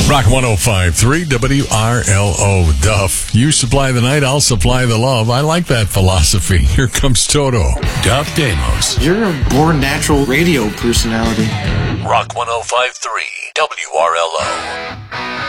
Rock 105.3 WRLO. Duff. You supply the night, I'll supply the love. I like that philosophy. Here comes Toto. Duff Damos. You're a born natural radio personality. Rock 105.3 WRLO.